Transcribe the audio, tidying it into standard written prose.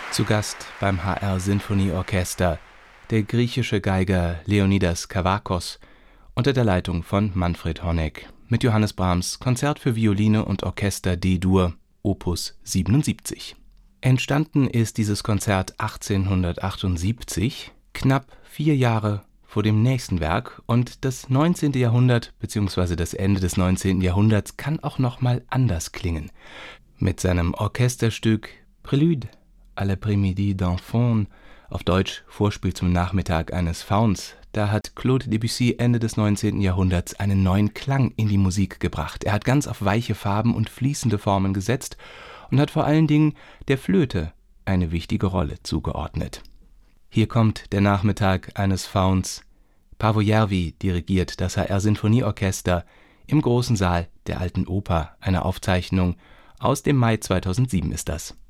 Zu Gast beim HR-Sinfonieorchester der griechische Geiger Leonidas Kavakos unter der Leitung von Manfred Honeck mit Johannes Brahms Konzert für Violine und Orchester D-Dur, Opus 77. Entstanden ist dieses Konzert 1878, knapp 4 Jahre vor dem nächsten Werk, und das 19. Jahrhundert bzw. das Ende des 19. Jahrhunderts kann auch noch mal anders klingen. Mit seinem Orchesterstück Prélude à l'après-midi d'un faun, auf Deutsch Vorspiel zum Nachmittag eines Fauns, da hat Claude Debussy Ende des 19. Jahrhunderts einen neuen Klang in die Musik gebracht. Er hat ganz auf weiche Farben und fließende Formen gesetzt und hat vor allen Dingen der Flöte eine wichtige Rolle zugeordnet. Hier kommt der Nachmittag eines Fauns. Paavo Järvi dirigiert das HR-Sinfonieorchester im großen Saal der Alten Oper. Eine Aufzeichnung aus dem Mai 2007 ist das.